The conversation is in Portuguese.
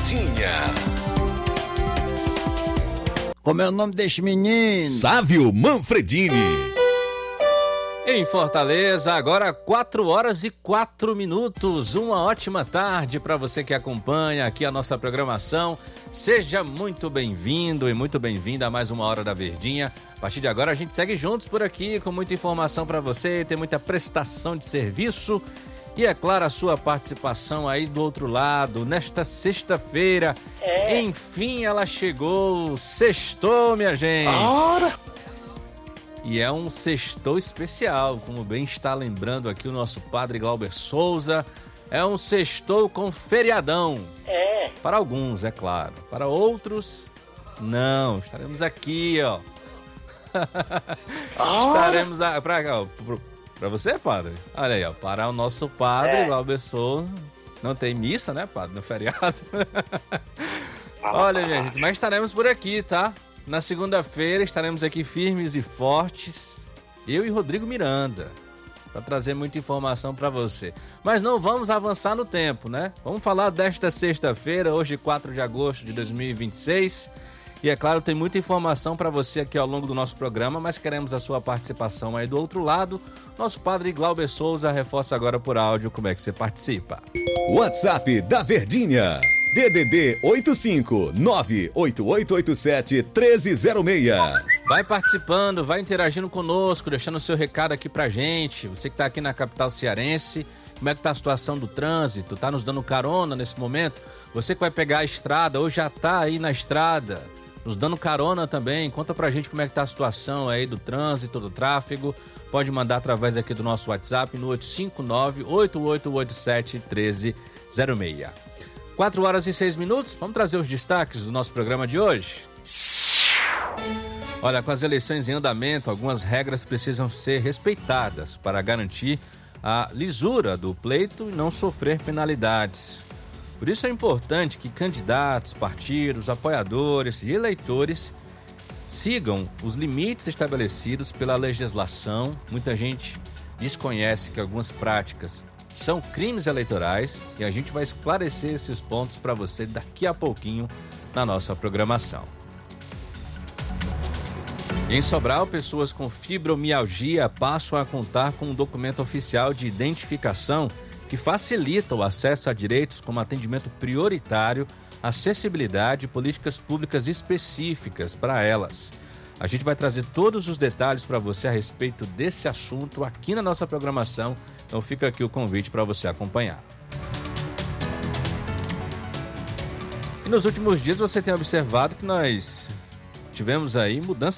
Verdinha. Como é o nome deste menino? Sávio Manfredini. Em Fortaleza, agora 4h04. Uma ótima tarde para você que acompanha aqui a nossa programação. Seja muito bem-vindo e muito bem-vinda a mais uma Hora da Verdinha. A partir de agora a gente segue juntos por aqui com muita informação para você, tem muita prestação de serviço e, é claro, a sua participação aí do outro lado. Nesta sexta-feira, enfim, ela chegou. Sextou, minha gente. Ora! E é um sextou especial, como bem está lembrando aqui o nosso padre Glauber Souza. É um sextou com feriadão. Para alguns, é claro. Para outros, não. Estaremos aqui, ó. Estaremos para você, padre. Olha aí, ó. Para o nosso padre Glauber Souza. Não tem missa, né, padre? No feriado. Olha, minha gente, mas estaremos por aqui, tá? Na segunda-feira estaremos aqui firmes e fortes, eu e Rodrigo Miranda, para trazer muita informação para você. Mas não vamos avançar no tempo, né? Vamos falar desta sexta-feira, hoje 4 de agosto de 2026. E é claro, tem muita informação para você aqui ao longo do nosso programa, mas queremos a sua participação aí do outro lado. Nosso padre Glauber Souza reforça agora por áudio como é que você participa. WhatsApp da Verdinha. DDD 85988871306. Vai participando, vai interagindo conosco, deixando o seu recado aqui pra gente. Você que tá aqui na capital cearense, como é que tá a situação do trânsito? Tá nos dando carona nesse momento? Você que vai pegar a estrada ou já tá aí na estrada, nos dando carona também, conta pra gente como é que tá a situação aí do trânsito, do tráfego. Pode mandar através aqui do nosso WhatsApp no 859-8887-1306. 4h06. Vamos trazer os destaques do nosso programa de hoje. Olha, com as eleições em andamento, algumas regras precisam ser respeitadas para garantir a lisura do pleito e não sofrer penalidades. Por isso é importante que candidatos, partidos, apoiadores e eleitores sigam os limites estabelecidos pela legislação. Muita gente desconhece que algumas práticas são crimes eleitorais e a gente vai esclarecer esses pontos para você daqui a pouquinho na nossa programação. Em Sobral, pessoas com fibromialgia passam a contar com um documento oficial de identificação que facilita o acesso a direitos como atendimento prioritário, acessibilidade e políticas públicas específicas para elas. A gente vai trazer todos os detalhes para você a respeito desse assunto aqui na nossa programação. Então fica aqui o convite para você acompanhar. E nos últimos dias você tem observado que nós tivemos aí mudanças